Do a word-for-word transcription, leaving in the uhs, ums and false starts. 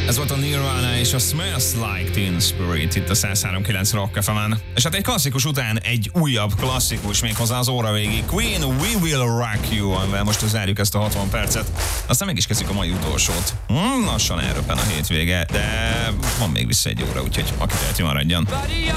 Ez volt a Nirvana és a Smells Like Teen Spirit itt a száz három kilenc Rock ef emen. És hát egy klasszikus után egy újabb klasszikus, méghozzá az óra végig. Queen, We Will Rock You, amivel most zárjuk ezt a hatvan percet. Aztán meg is kezdjük a mai utolsót. Hmm, lassan elröppen a hétvége, de van még vissza egy óra, úgyhogy aki teheti, maradjon.